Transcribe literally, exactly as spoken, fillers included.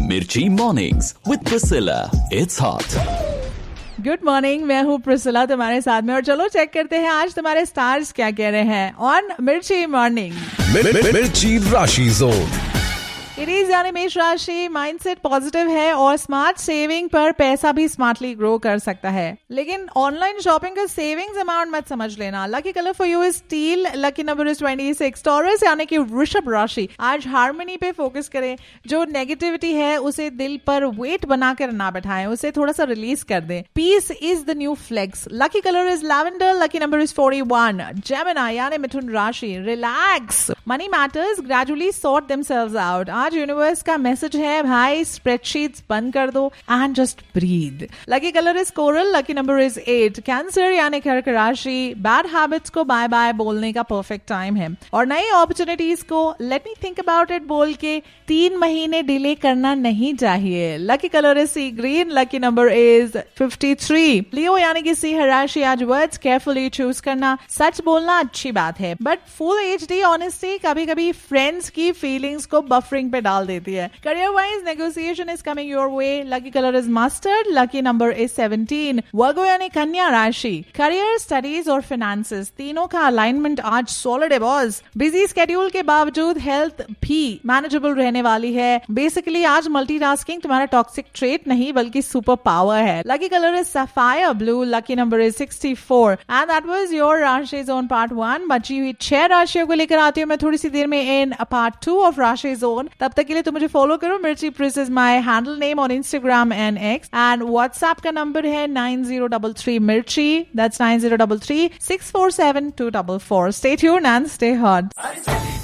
मिर्ची mornings with Priscilla, it's hot. Good morning, मैं हूँ प्रिसिला तुम्हारे साथ में। और चलो चेक करते हैं आज तुम्हारे स्टार्स क्या कह रहे हैं ऑन मिर्ची मॉर्निंग। मिर्ची राशि जोन। इट इज यानी मेष राशि, माइंडसेट पॉजिटिव है और स्मार्ट सेविंग पर पैसा भी स्मार्टली ग्रो कर सकता है। लेकिन ऑनलाइन शॉपिंग का सेविंग्स अमाउंट मत समझ लेना। Lucky colour for you is steel, lucky number is twenty six. Taurus यानी कि वृषभ राशि, आज हार्मनी पे फोकस करें। जो नेगेटिविटी है उसे दिल पर वेट बनाकर ना बैठाएं, उसे थोड़ा सा रिलीज कर दें। Piece is the new flex. Lucky colour is lavender, lucky number is forty one. Gemini यानी मिथुन राशि, relax, money matters gradually sort themselves out. आज यूनिवर्स का मैसेज है भाई स्प्रेडशीट्स बंद कर दो and just breathe. Lucky colour is coral, lucky number is eight. Cancer यानी कर्क राशि, बैड हैबिट्स को बाय बाय बोलने का परफेक्ट टाइम है और नई अपॉर्चुनिटीज को let me think about it बोल के तीन महीने डिले करना नहीं चाहिए। Lucky colour is C green, lucky number is fifty three. लियो यानी कि सिंह राशि, आज वर्ड्स केयरफुली चूज करना। सच बोलना अच्छी बात है but full H D honesty कभी कभी फ्रेंड्स की फीलिंग्स को बफरिंग पे डाल देती है। Career wise negotiation is coming your way. Lucky colour is mustard, lucky number is seventeen. वर्गो यानी कन्या राशि, करियर, स्टडीज और फाइनेंसेस तीनों का अलाइनमेंट आज सॉलिड है बॉस। बिजी स्केड्यूल के बावजूद हेल्थ भी मैनेजेबल रहने वाली है। बेसिकली आज मल्टीटास्किंग तुम्हारा टॉक्सिक ट्रेट नहीं बल्कि सुपर पावर है। Lucky colour is sapphire blue, lucky number is sixty four. And that was your राशि जोन पार्ट वन। बची हुई छह राशियों को लेकर आती हूँ मैं थोड़ी सी देर में इन पार्ट टू ऑफ राशि जोन। तब तक के लिए तुम मुझे फॉलो करो। मिर्ची प्रिस is my handle name on Instagram and x. And WhatsApp का नंबर है नाइन जीरो डबल थ्री मिर्ची, that's nine zero double three six four seven to double four. Stay tuned and stay hot.